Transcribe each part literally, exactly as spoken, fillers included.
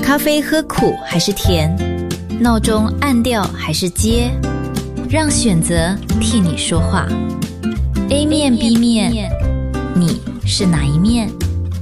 咖啡喝苦还是甜？闹钟按掉还是接？让选择替你说话。A 面 B 面，你是哪一面？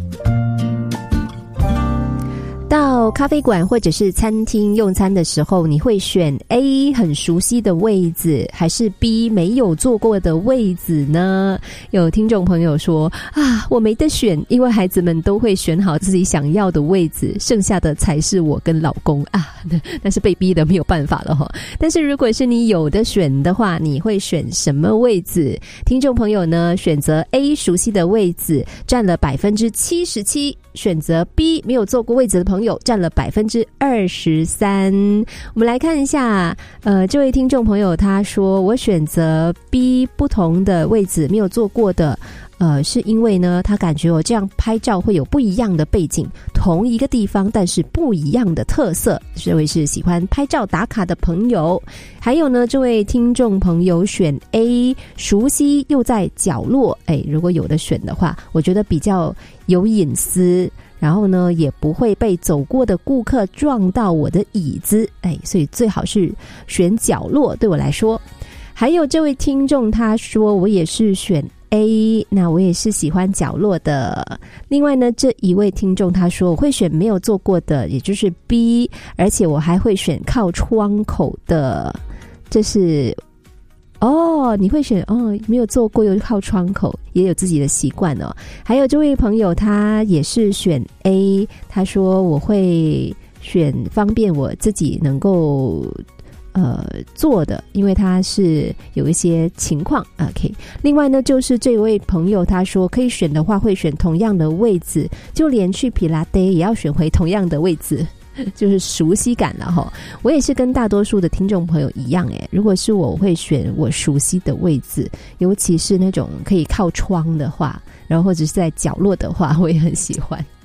到咖啡馆或者是餐厅用餐的时候，你会选 A 很熟悉的位子，还是 B 没有坐过的位子呢？有听众朋友说啊，我没得选，因为孩子们都会选好自己想要的位子，剩下的才是我跟老公啊，那是被逼的，没有办法了齁。但是如果是你有的选的话，你会选什么位子？听众朋友呢，选择 A 熟悉的位子占了 百分之七十七， 选择 B 没有坐过位子的朋友占了 百分之二十三。 我们来看一下，呃，这位听众朋友他说，我选择 B 不同的位置没有坐过的，呃，是因为呢，他感觉我这样拍照会有不一样的背景，同一个地方但是不一样的特色。这位是喜欢拍照打卡的朋友。还有呢，这位听众朋友选 A 熟悉又在角落，哎，如果有的选的话，我觉得比较有隐私，然后呢也不会被走过的顾客撞到我的椅子，哎，所以最好是选角落对我来说。还有这位听众他说，我也是选 A， 那我也是喜欢角落的。另外呢，这一位听众他说，我会选没有坐过的，也就是 B， 而且我还会选靠窗口的。这是哦，你会选哦，没有坐过又靠窗口，也有自己的习惯哦。还有这位朋友他也是选 A， 他说我会选方便我自己能够呃做的，因为他是有一些情况 OK。 另外呢，就是这位朋友他说可以选的话会选同样的位置，就连去皮拉爹也要选回同样的位置，就是熟悉感了齁。我也是跟大多数的听众朋友一样诶，如果是我，我会选我熟悉的位置，尤其是那种可以靠窗的话，然后或者是在角落的话，我也很喜欢。